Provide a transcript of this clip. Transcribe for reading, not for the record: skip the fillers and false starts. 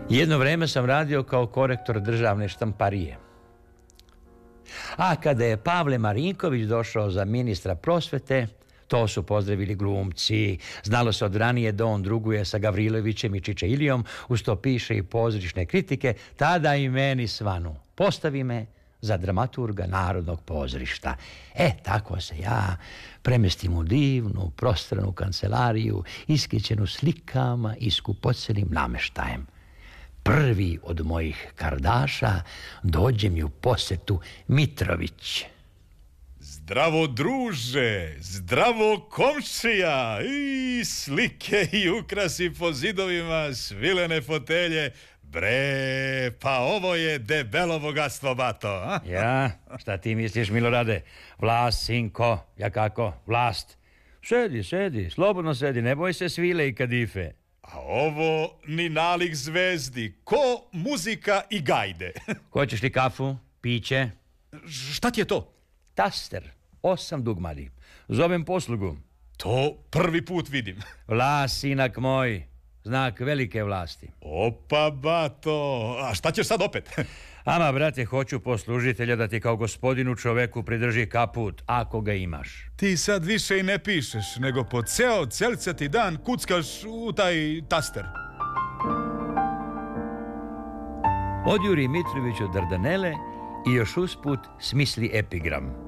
Jedno vreme sam radio kao korektor državne štamparije. A kada je Pavle Marinković došao za ministra prosvete, to su pozdravili glumci. Znalo se od ranije da on druguje sa Gavrilovićem i Čiče Ilijom, uz to piše i pozorišne kritike, tada i meni svanu. Postavi me za dramaturga Narodnog pozorišta. Tako se ja premestim u divnu, prostranu kancelariju, iskićenu slikama i skupocenim nameštajem. Prvi od mojih kardaša dođe mi u posetu Mitrović. Zdravo druže, zdravo komšija, i slike i ukrasi po zidovima, svilene fotelje. Bre, pa ovo je debelo bogatstvo, bato, a? Ja, šta ti misliš, Milorade? Vlast, sinko, ja kako, vlast. Sedi, slobodno sedi, ne boj se svile i kadife. A ovo ni nalik zvezdi, ko muzika i gajde. Hoćeš li kafu, piće? Šta ti je to? Taster, 8 dugmadi. Zovem poslugu. To prvi put vidim. Vlast, sinak moj, znak velike vlasti. Opa, bato, a šta ćeš sad opet? Ama, brate, hoću poslužitelja da ti kao gospodinu čoveku pridrži kaput, ako ga imaš. Ti sad više i ne pišeš, nego po ceo celcati dan kuckaš u taj taster. Odjuri Mitrović od Dardanele i još usput smisli epigram.